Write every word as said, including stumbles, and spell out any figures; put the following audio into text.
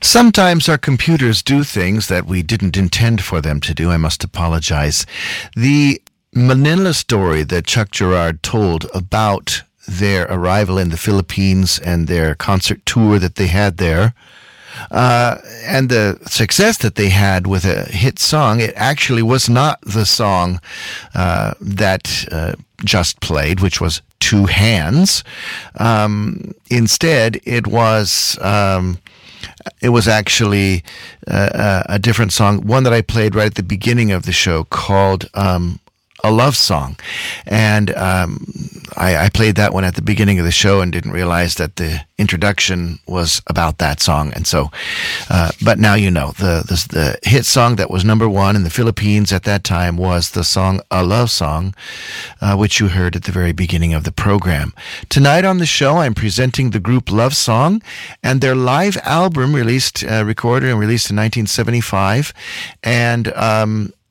Sometimes our computers do things that we didn't intend for them to do. I must apologize. The Manila story that Chuck Girard told about their arrival in the Philippines and their concert tour that they had there, uh, and the success that they had with a hit song, it actually was not the song uh, that uh, just played, which was Two Hands. Um, instead, it was... Um, It was actually uh, a different song, one that I played right at the beginning of the show called um, A Love Song. And um, I, I played that one at the beginning of the show and didn't realize that the introduction was about that song. And so, uh, but now you know, the, the the hit song that was number one in the Philippines at that time was the song A Love Song, uh, which you heard at the very beginning of the program. Tonight on the show, I'm presenting the group Love Song and their live album released, uh, recorded and released in nineteen seventy-five. And um,